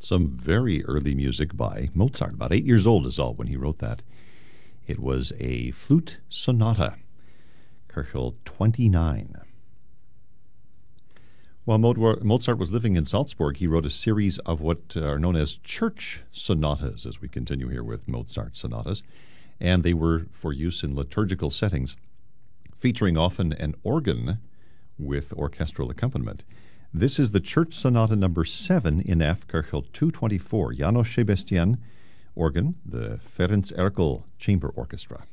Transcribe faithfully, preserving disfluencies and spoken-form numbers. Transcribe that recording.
Some very early music by Mozart. About eight years old is all when he wrote that. It was a flute sonata, Köchel twenty-nine. While Mozart was living in Salzburg, he wrote a series of what are known as church sonatas, as we continue here with Mozart sonatas, and they were for use in liturgical settings, featuring often an organ with orchestral accompaniment. This is the Church Sonata number seven in F, Köchel two twenty-four, János Sebestyén organ, the Ferenc Erkel Chamber Orchestra.